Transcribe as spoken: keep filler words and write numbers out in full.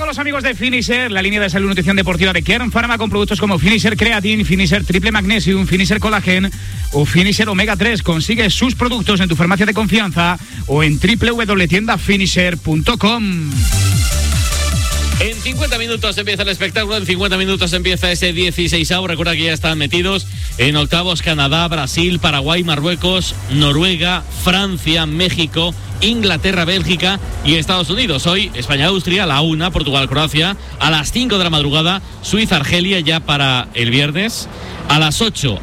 todos los amigos de Finisher, la línea de salud y nutrición deportiva de Kern Pharma con productos como Finisher Creatine, Finisher Triple Magnesium, Finisher Collagen o Finisher Omega tres. Consigue sus productos en tu farmacia de confianza o en doble u doble u doble u punto tienda finisher punto com. En cincuenta minutos empieza el espectáculo, en cincuenta minutos empieza ese dieciseisavo. Recuerda que ya están metidos en octavos Canadá, Brasil, Paraguay, Marruecos, Noruega, Francia, México, Inglaterra, Bélgica y Estados Unidos. Hoy España-Austria a la una, Portugal-Croacia a las cinco de la madrugada, Suiza-Argelia ya para el viernes. A las ocho,